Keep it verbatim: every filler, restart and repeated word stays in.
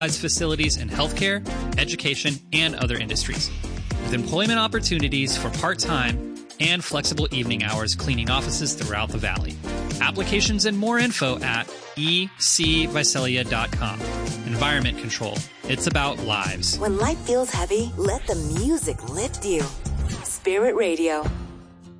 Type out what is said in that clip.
facilities in healthcare, education, and other industries, with employment opportunities for part-time and flexible evening hours cleaning offices throughout the valley. Applications and more info at e c visalia dot com. Environment control. It's about lives. When life feels heavy, let the music lift you. Spirit Radio.